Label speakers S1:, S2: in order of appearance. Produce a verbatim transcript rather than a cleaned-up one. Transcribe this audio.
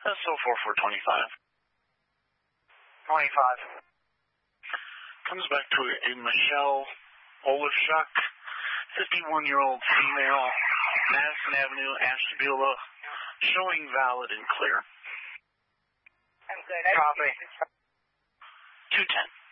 S1: S O four four twenty-five.
S2: twenty-five.
S1: Comes back to a Michelle Olafchuk, fifty-one-year-old female, Madison Avenue, Ashtabula, showing valid and clear.
S3: I'm good.
S2: Copy.
S1: two ten.